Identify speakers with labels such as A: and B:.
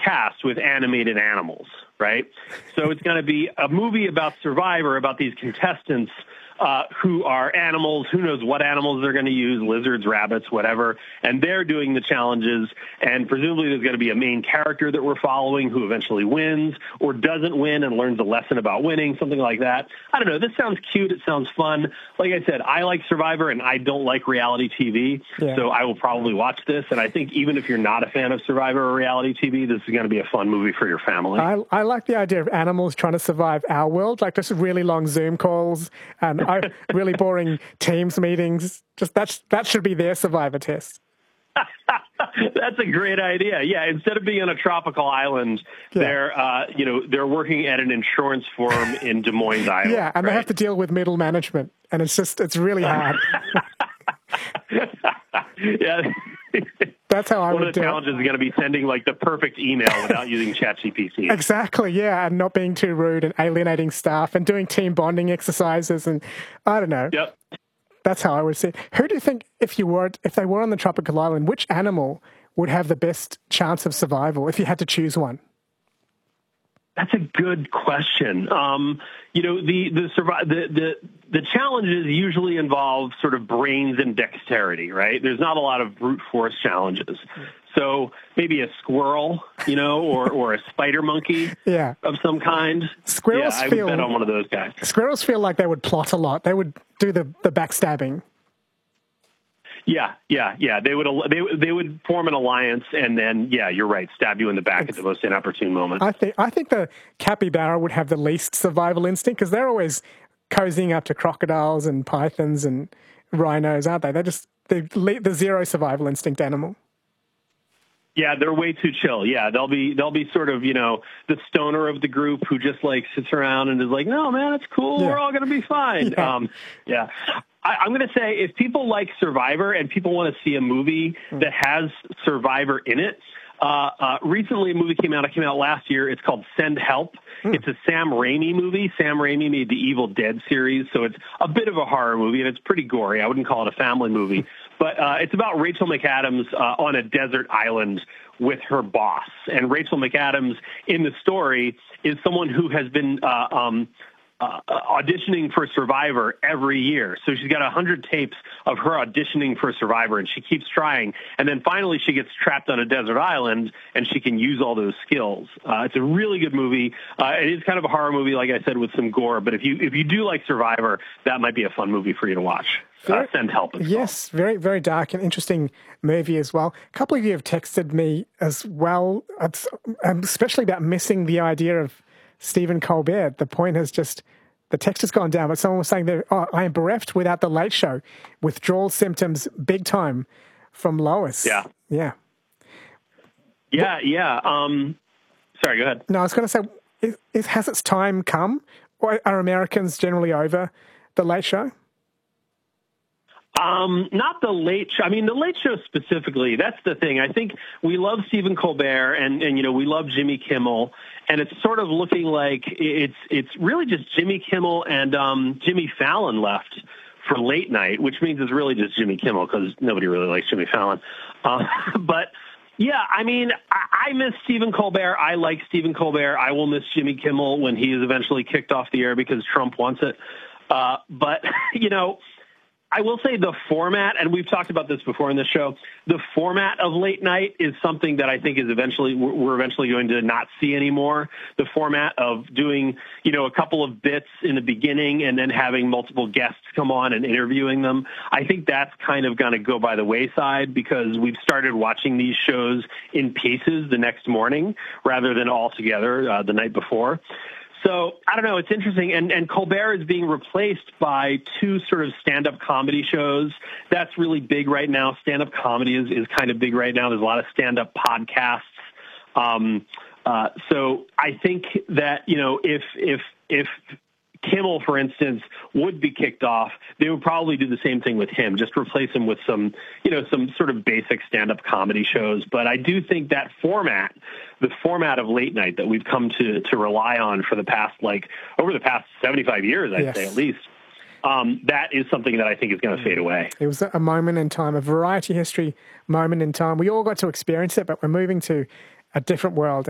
A: cast with animated animals, right? So it's going to be a movie about Survivor, about these contestants who are animals, who knows what animals they're going to use, lizards, rabbits, whatever, and they're doing the challenges, and presumably there's going to be a main character that we're following who eventually wins or doesn't win and learns a lesson about winning, something like that. I don't know. This sounds cute. It sounds fun. Like I said, I like Survivor, and I don't like reality TV, so I will probably watch this, and I think even if you're not a fan of Survivor or reality TV, this is going to be a fun movie for your family.
B: I like the idea of animals trying to survive our world, like just really long Zoom calls and really boring Teams meetings. Just that should be their Survivor test.
A: That's a great idea. Yeah, instead of being on a tropical island, they're working at an insurance firm in Des Moines, Iowa.
B: Yeah, and they have to deal with middle management, and it's really hard.
A: Yeah.
B: That's how I would do it.
A: One of the challenges is going to be sending like the perfect email without using ChatGPT.
B: Exactly, yeah, and not being too rude and alienating staff and doing team bonding exercises and I don't know.
A: Yep.
B: That's how I would see it. Who do you think, if they were on the tropical island, which animal would have the best chance of survival if you had to choose one?
A: That's a good question. The challenges usually involve sort of brains and dexterity, right? There's not a lot of brute force challenges. So maybe a squirrel, or a spider monkey of some kind. I would bet on one of those guys.
B: Squirrels feel like they would plot a lot. They would do the backstabbing.
A: Yeah. They would form an alliance, and then you're right, stab you in the back at the most inopportune moment.
B: I think the capybara would have the least survival instinct because they're always cozying up to crocodiles and pythons and rhinos, aren't they? They're the zero survival instinct animal.
A: Yeah, they're way too chill. Yeah, they'll be sort of, the stoner of the group who just like sits around and is like, no, man, it's cool. We're all going to be fine. I'm going to say if people like Survivor and people want to see a movie that has Survivor in it, recently a movie came out. It came out last year. It's called Send Help. It's a Sam Raimi movie. Sam Raimi made the Evil Dead series, so it's a bit of a horror movie, and it's pretty gory. I wouldn't call it a family movie. But it's about Rachel McAdams on a desert island with her boss. And Rachel McAdams in the story is someone who has been auditioning for Survivor every year. So she's got 100 tapes of her auditioning for Survivor, and she keeps trying. And then finally she gets trapped on a desert island, and she can use all those skills. It's a really good movie. It is kind of a horror movie, like I said, with some gore. But if you do like Survivor, that might be a fun movie for you to watch. Send Help.
B: Yes, very, very dark and interesting movie as well. A couple of you have texted me as well, especially about missing the idea of Stephen Colbert. The text has gone down, but someone was saying that, I am bereft without the Late Show. Withdrawal symptoms big time from Lois.
A: Yeah. Sorry, go ahead.
B: No, I was going to say, has its time come? Or are Americans generally over the Late Show?
A: Not the Late Show. I mean, the Late Show specifically, that's the thing. I think we love Stephen Colbert and we love Jimmy Kimmel, and it's sort of looking like it's really just Jimmy Kimmel and Jimmy Fallon left for late night, which means it's really just Jimmy Kimmel because nobody really likes Jimmy Fallon. But yeah, I mean, I miss Stephen Colbert. I like Stephen Colbert. I will miss Jimmy Kimmel when he is eventually kicked off the air because Trump wants it. But, I will say the format, and we've talked about this before in the show, the format of late night is something that I think is we're eventually going to not see anymore. The format of doing, a couple of bits in the beginning and then having multiple guests come on and interviewing them. I think that's kind of going to go by the wayside because we've started watching these shows in pieces the next morning rather than all together the night before. So, I don't know, it's interesting, and Colbert is being replaced by two sort of stand-up comedy shows. That's really big right now. Stand-up comedy is kind of big right now. There's a lot of stand-up podcasts. So I think that, if Kimmel, for instance, would be kicked off, they would probably do the same thing with him, just replace him with some sort of basic stand-up comedy shows. But I do think that the format of late night that we've come to rely on for over the past 75 years, I'd say at least, that is something that I think is going to fade away.
B: It was a moment in time, a variety history moment in time. We all got to experience it, but we're moving to a different world.